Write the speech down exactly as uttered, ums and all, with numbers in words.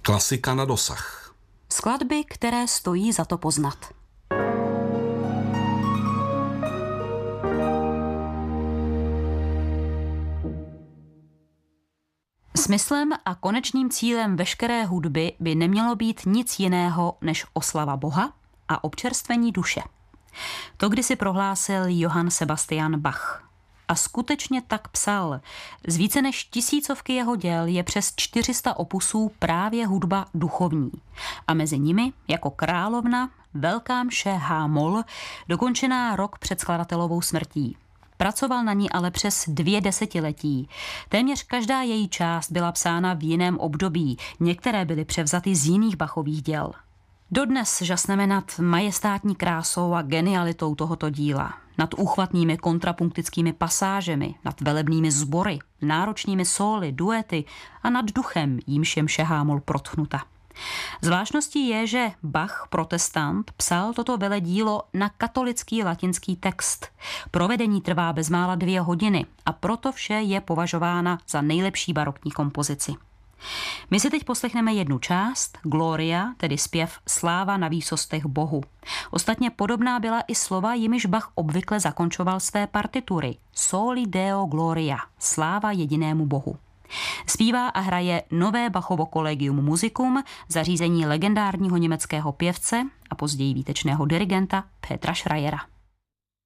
Klasika na dosah. Skladby, které stojí za to poznat. Smyslem a konečným cílem veškeré hudby by nemělo být nic jiného než oslava Boha a občerstvení duše. To kdysi prohlásil Johann Sebastian Bach. A skutečně tak psal. Z více než tisícovky jeho děl je přes čtyři sta opusů právě hudba duchovní. A mezi nimi jako královna Velká mše H-moll, dokončená rok před skladatelovou smrtí. Pracoval na ní ale přes dvě desetiletí. Téměř každá její část byla psána v jiném období, některé byly převzaty z jiných Bachových děl. Dodnes žasneme nad majestátní krásou a genialitou tohoto díla, nad úchvatnými kontrapunktickými pasážemi, nad velebnými sbory, náročnými sóly, duety a nad duchem, jímž je mše H-moll protchnuta. Zvláštností je, že Bach, protestant, psal toto veledílo na katolický latinský text. Provedení trvá bezmála dvě hodiny a proto vše je považována za nejlepší barokní kompozici. My si teď poslechneme jednu část, Gloria, tedy zpěv Sláva na výsostech Bohu. Ostatně podobná byla i slova, jimiž Bach obvykle zakončoval své partitury. Soli Deo Gloria, sláva jedinému Bohu. Zpívá a hraje nové Bachovo Collegium Musicum, zařízení legendárního německého pěvce a později výtečného dirigenta Petra Schreiera.